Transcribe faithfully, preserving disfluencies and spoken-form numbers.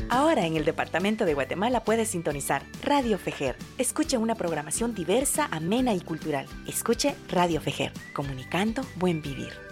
Ahora en el departamento de Guatemala puedes sintonizar Radio Fejer. Escuche una programación diversa, amena y cultural. Escuche Radio Fejer, comunicando buen vivir.